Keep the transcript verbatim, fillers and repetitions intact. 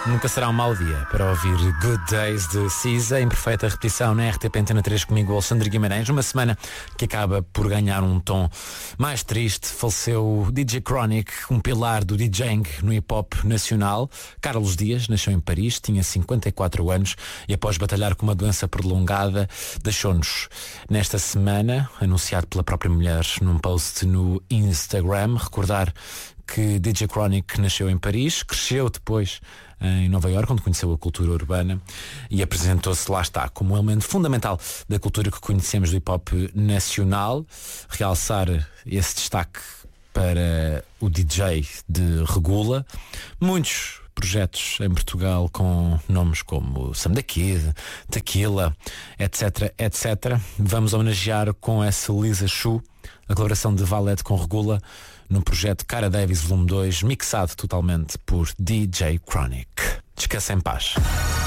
Nunca será um mau dia para ouvir Good Days de Cisa em perfeita repetição na R T P Antena três comigo, Alexandre Guimarães. Uma semana que acaba por ganhar um tom mais triste. Faleceu o D J Chronic, um pilar do DJing no hip-hop nacional. Carlos Dias nasceu em Paris, tinha cinquenta e quatro anos e após batalhar com uma doença prolongada deixou-nos nesta semana, anunciado pela própria mulher num post no Instagram. Recordar que D J Chronic nasceu em Paris, cresceu depois em Nova Iorque, onde conheceu a cultura urbana e apresentou-se, lá está, como um elemento fundamental da cultura que conhecemos do hip-hop nacional. Realçar esse destaque para o D J de Regula. Muitos projetos em Portugal com nomes como Sam da Kid, Tequila, etc, etcétera. Vamos homenagear com essa Lisa Chu a colaboração de Valete com Regula num projeto Cara Davis Volume dois, mixado totalmente por D J Chronic. Descansa em paz.